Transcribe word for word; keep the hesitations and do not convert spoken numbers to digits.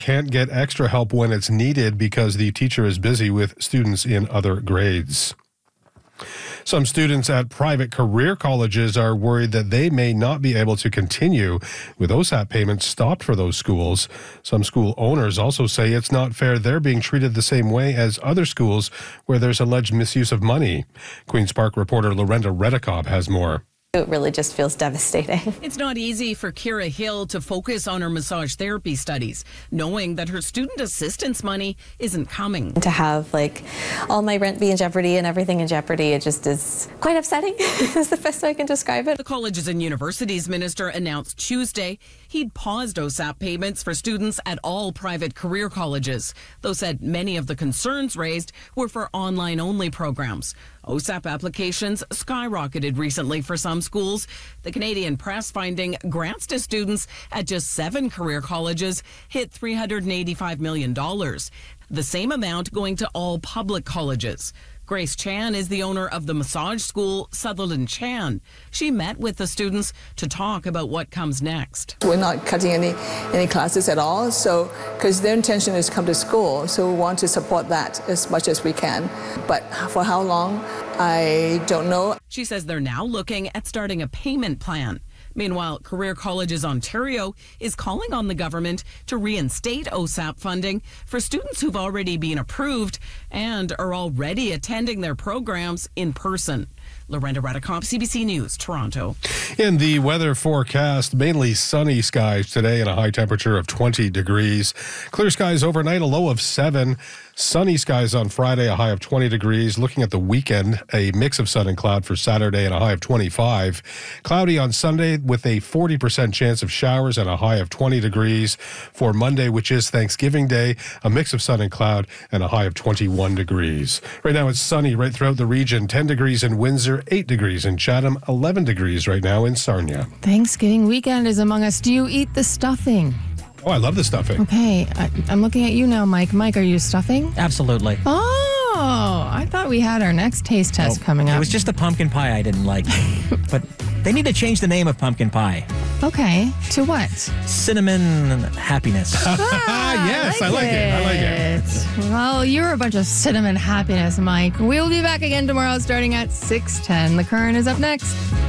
can't get extra help when it's needed because the teacher is busy with students in other grades. Some students at private career colleges are worried that they may not be able to continue with O S A P payments stopped for those schools. Some school owners also say it's not fair they're being treated the same way as other schools where there's alleged misuse of money. Queen's Park reporter Lorenda Redekop has more. It really just feels devastating. It's not easy for Kira Hill to focus on her massage therapy studies, knowing that her student assistance money isn't coming. To have like all my rent be in jeopardy and everything in jeopardy, it just is quite upsetting is the best way I can describe it. The Colleges and Universities Minister announced Tuesday he'd paused O S A P payments for students at all private career colleges, though said many of the concerns raised were for online-only programs. O S A P applications skyrocketed recently for some schools. The Canadian Press finding grants to students at just seven career colleges hit three hundred eighty-five million dollars, the same amount going to all public colleges. Grace Chan is the owner of the massage school Sutherland Chan. She met with the students to talk about what comes next. We're not cutting any any classes at all, so because their intention is to come to school, so we want to support that as much as we can. But for how long, I don't know. She says they're now looking at starting a payment plan. Meanwhile, Career Colleges Ontario is calling on the government to reinstate O S A P funding for students who've already been approved and are already attending their programs in person. Lorenda Redekop, C B C News, Toronto. In the weather forecast, mainly sunny skies today and a high temperature of twenty degrees. Clear skies overnight, a low of seven. Sunny skies on Friday, a high of twenty degrees. Looking at the weekend, a mix of sun and cloud for Saturday and a high of twenty-five. Cloudy on Sunday with a forty percent chance of showers and a high of twenty degrees. For Monday, which is Thanksgiving Day, a mix of sun and cloud and a high of twenty-one degrees. Right now it's sunny right throughout the region. ten degrees in Windsor, eight degrees in Chatham, eleven degrees right now in Sarnia. Thanksgiving weekend is among us. Do you eat the stuffing? Oh, I love the stuffing. Okay, I, I'm looking at you now, Mike. Mike, are you stuffing? Absolutely. Oh, I thought we had our next taste test Oh, coming up. It was just the pumpkin pie I didn't like. But they need to change the name of pumpkin pie. Okay, to what? Cinnamon happiness. Ah, yes, I like it. I like it. Well, you're a bunch of cinnamon happiness, Mike. We'll be back again tomorrow starting at six ten. The Current is up next.